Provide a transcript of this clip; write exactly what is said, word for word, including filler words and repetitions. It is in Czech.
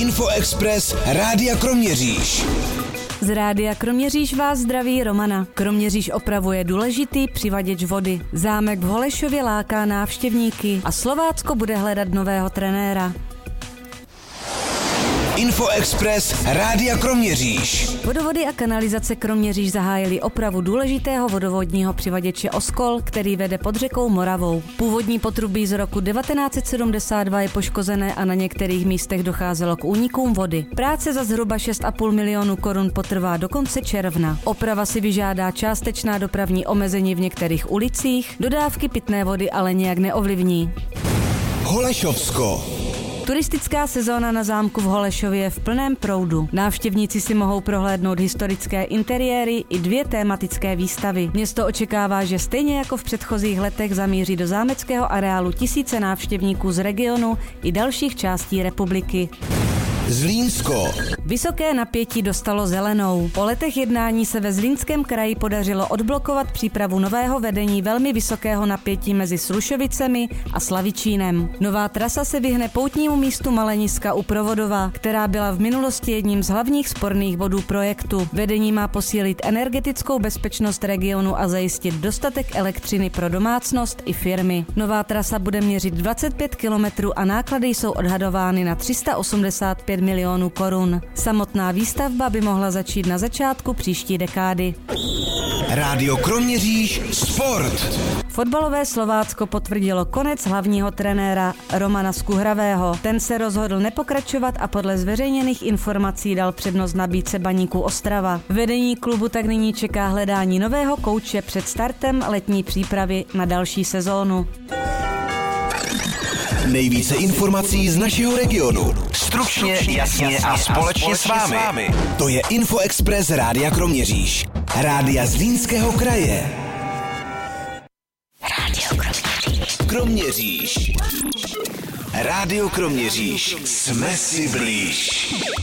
Infoexpress Rádia Kroměříž. Z Rádia Kroměříž vás zdraví Romana. Kroměříž opravuje důležitý přivaděč vody. Zámek v Holešově láká návštěvníky a Slovácko bude hledat nového trenéra. Infoexpress Rádia Kroměříž. Vodovody a kanalizace Kroměříž zahájili opravu důležitého vodovodního přivaděče Oskol, který vede pod řekou Moravou. Původní potrubí z roku devatenáct set sedmdesát dva je poškozené a na některých místech docházelo k únikům vody. Práce za zhruba šest a půl milionu korun potrvá do konce června. Oprava si vyžádá částečná dopravní omezení v některých ulicích, dodávky pitné vody ale nějak neovlivní. Holešovsko. Turistická sezóna na zámku v Holešově je v plném proudu. Návštěvníci si mohou prohlédnout historické interiéry i dvě tématické výstavy. Město očekává, že stejně jako v předchozích letech zamíří do zámeckého areálu tisíce návštěvníků z regionu i dalších částí republiky. Zlínsko. Vysoké napětí dostalo zelenou. Po letech jednání se ve Zlínském kraji podařilo odblokovat přípravu nového vedení velmi vysokého napětí mezi Slušovicemi a Slavičínem. Nová trasa se vyhne poutnímu místu Maleniska u Provodova, která byla v minulosti jedním z hlavních sporných bodů projektu. Vedení má posílit energetickou bezpečnost regionu a zajistit dostatek elektřiny pro domácnost i firmy. Nová trasa bude měřit dvacet pět kilometrů a náklady jsou odhadovány na tři sta osmdesát pět milionů korun. Samotná výstavba by mohla začít na začátku příští dekády. Rádio Kroměříž Sport. Fotbalové Slovácko potvrdilo konec hlavního trenéra Romana Skuhravého. Ten se rozhodl nepokračovat a podle zveřejněných informací dal přednost nabídce Baníku Ostrava. Vedení klubu tak nyní čeká hledání nového kouče před startem letní přípravy na další sezónu. Nejvíce informací z našeho regionu. Stručně, jasně a společně s vámi. To je Infoexpress Rádia Kroměříž. Rádia Zlínského kraje. Rádio Kroměříž. Kroměříž. Rádio Kroměříž. Jsme si blíž.